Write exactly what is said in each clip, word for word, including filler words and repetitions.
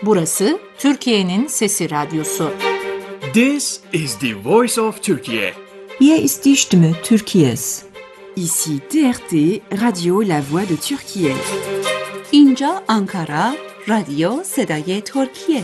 Burası Türkiye'nin Sesi Radyosu. This is the voice of Turkey. Hier ist die Stimme Türkiye's. Ici T R T, Radio La Voix de Türkiye. اینجا آنکارا، رادیو صدای ترکیه.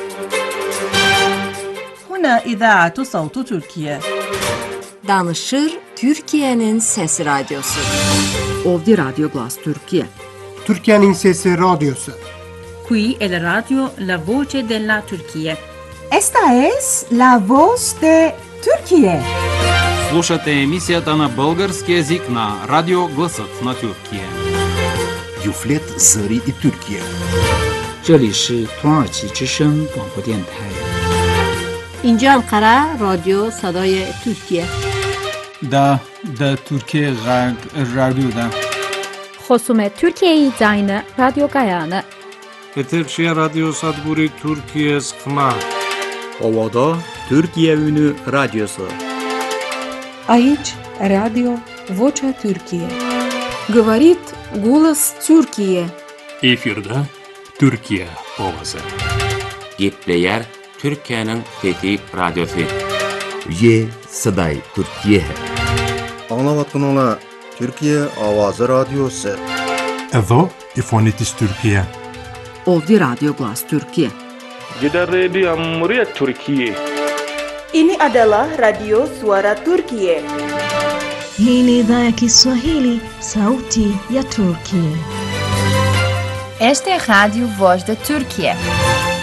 هنا إذاعة صوت تركيا. Danışır Türkiye'nin Sesi Radyosu. Ovdje Radio Glas Türkiye. Türkiye'nin Sesi Radyosu. Qui è la radio La Voce della Turchia. Esta es La Voz de Türkiye. Слушате емисията на български език на Радио Гласът на Türkiye. Юфлет Зари и Türkiye. 这里是土耳其之声广播电台。 اینجا انقره رادیو صدای ترکیه. دا دا Türkiye Radyo'da. خصوم Türkiye Zayne Radyo Gayane. Eterşehir Radyo Sadburi Türkiye Skma. Ovada Türkiye Ünü Radyosu. Aici Radio Vocea Türkiye. Говорит голос Türkiye. Efirde Türkiye Ovası. Gepleyer Türkiye'nin Fethi Radyosu. Ye Saday Türkiye. Anlavatkanlar Türkiye Avazı Radyosu. Evo İfonitis Türkiye. Ovdje Radio Glas Türkiye. Gidan Radio Muryat Türkiye. Ini adalah Radio Suara Turkiye. Hii ni idhaa ya Kiswahili, Sauti ya Turkiye. Este é a Rádio Voz da Turquia.